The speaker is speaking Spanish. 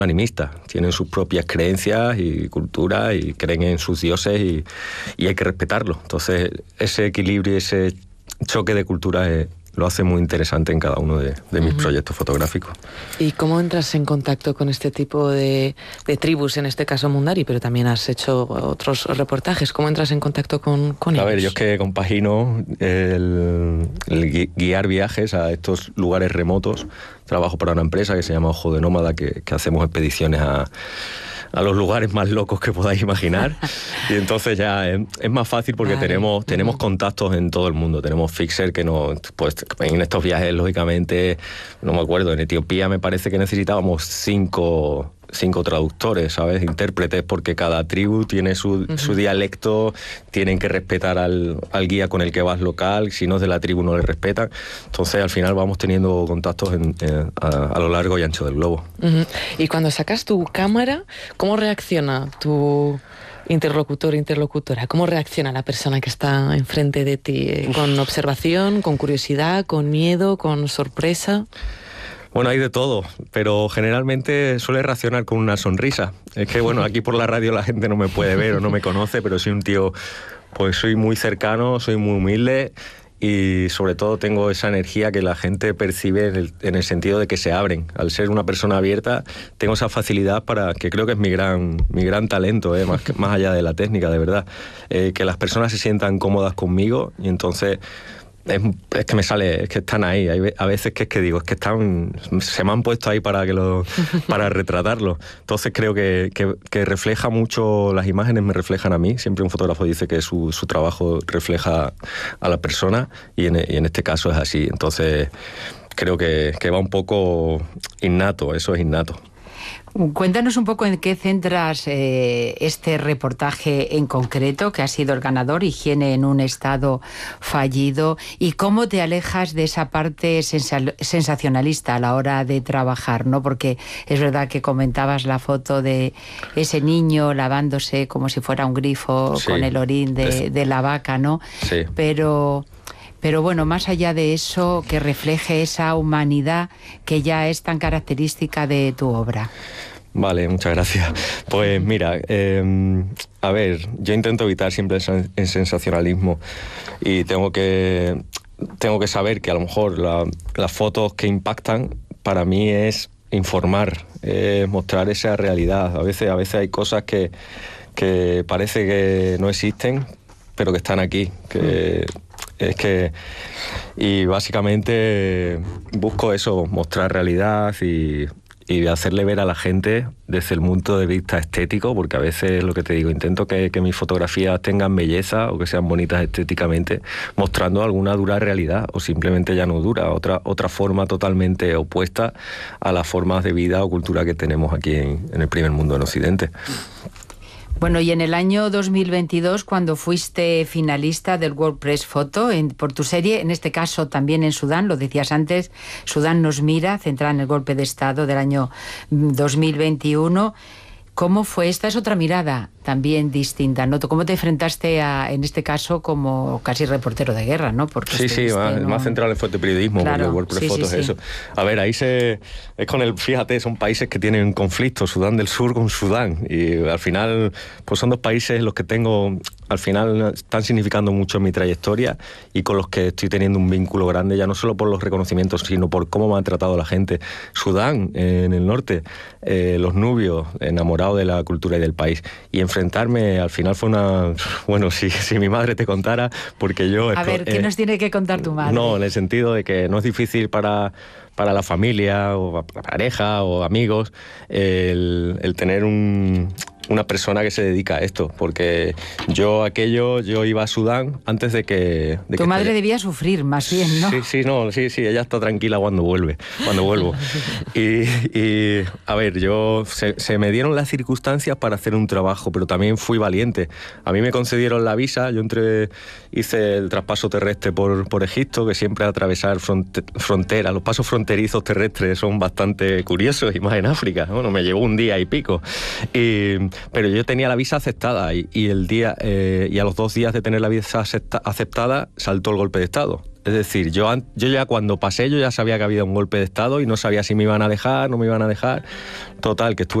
animistas, tienen sus propias creencias y culturas y creen en sus dioses y hay que respetarlo. Entonces, ese equilibrio y ese choque de culturas lo hace muy interesante en cada uno de mis proyectos fotográficos. ¿Y cómo entras en contacto con este tipo de tribus, en este caso Mundari, pero también has hecho otros reportajes? ¿Cómo entras en contacto con ellos? A ver, yo es que compagino el guiar viajes a estos lugares remotos. Trabajo para una empresa que se llama Ojo de Nómada, que hacemos expediciones a los lugares más locos que podáis imaginar. Y entonces ya es más fácil porque tenemos contactos en todo el mundo. Tenemos fixer que pues en estos viajes, lógicamente, no me acuerdo, en Etiopía me parece que necesitábamos cinco traductores, ¿sabes? Intérpretes, porque cada tribu tiene su dialecto, tienen que respetar al guía con el que vas local, si no es de la tribu no le respetan. Entonces al final vamos teniendo contactos a lo largo y ancho del globo. Y cuando sacas tu cámara, ¿cómo reacciona tu interlocutora? ¿Cómo reacciona la persona que está enfrente de ti? ¿Con observación, con curiosidad, con miedo, con sorpresa? Bueno, hay de todo, pero generalmente suele reaccionar con una sonrisa. Es que, bueno, aquí por la radio la gente no me puede ver o no me conoce, pero soy un tío, pues soy muy cercano, soy muy humilde y sobre todo tengo esa energía que la gente percibe en el sentido de que se abren. Al ser una persona abierta, tengo esa facilidad que creo que es mi gran talento, más allá de la técnica, de verdad. Que las personas se sientan cómodas conmigo y entonces... Es que me sale, es que están ahí. A veces que digo, es que se me han puesto ahí para retratarlo. Entonces creo que refleja mucho, las imágenes me reflejan a mí. Siempre un fotógrafo dice que su trabajo refleja a la persona y en este caso es así. Entonces creo que va un poco innato, eso es innato. Cuéntanos un poco en qué centras este reportaje en concreto, que ha sido el ganador, Higiene en un estado fallido, y cómo te alejas de esa parte sensacionalista a la hora de trabajar, ¿no? Porque es verdad que comentabas la foto de ese niño lavándose como si fuera un grifo, sí, con el orín de la vaca, ¿no? Sí. Pero bueno, más allá de eso, que refleje esa humanidad que ya es tan característica de tu obra. Vale, muchas gracias. Pues mira, a ver, yo intento evitar siempre el sensacionalismo y tengo que saber que a lo mejor las fotos que impactan para mí es informar, mostrar esa realidad. A veces hay cosas que parece que no existen, pero que están aquí, y básicamente busco eso, mostrar realidad y hacerle ver a la gente desde el punto de vista estético, porque a veces, lo que te digo, intento que mis fotografías tengan belleza o que sean bonitas estéticamente, mostrando alguna dura realidad o simplemente ya no dura, otra forma totalmente opuesta a las formas de vida o cultura que tenemos aquí en el primer mundo, en Occidente. Bueno, y en el año 2022, cuando fuiste finalista del World Press Photo por tu serie, en este caso también en Sudán, lo decías antes, Sudán nos mira, centrada en el golpe de Estado del año 2021, ¿cómo fue? Esta es otra mirada también distinta, ¿no? ¿Cómo te enfrentaste en este caso, como casi reportero de guerra, ¿no? Porque sí, más centrado en el fotoperiodismo, claro, porque el World Press Photo es eso. A ver, ahí fíjate, son países que tienen conflictos, Sudán del Sur con Sudán, y al final, pues son dos países los que al final están significando mucho en mi trayectoria y con los que estoy teniendo un vínculo grande, ya no solo por los reconocimientos, sino por cómo me han tratado la gente. Sudán, en el norte, los nubios, enamorados de la cultura y del país. Y enfrentarme, al final fue bueno, si mi madre te contara, porque yo... A ver, ¿qué nos tiene que contar tu madre? No, en el sentido de que no es difícil para la familia o la pareja o amigos el tener una persona que se dedica a esto, porque yo iba a Sudán antes de que... Tu madre debía sufrir, más bien, ¿no? Sí, ella está tranquila cuando vuelvo. Y a ver, se me dieron las circunstancias para hacer un trabajo, pero también fui valiente. A mí me concedieron la visa, yo hice el traspaso terrestre por Egipto, que siempre atravesar fronteras, los pasos fronterizos terrestres son bastante curiosos, y más en África. Bueno, me llevó un día y pico. Pero yo tenía la visa aceptada y a los 2 días de tener la visa aceptada saltó el golpe de Estado. Es decir, yo ya cuando pasé, yo ya sabía que había un golpe de Estado y no sabía si me iban a dejar, no me iban a dejar. Total, que estuve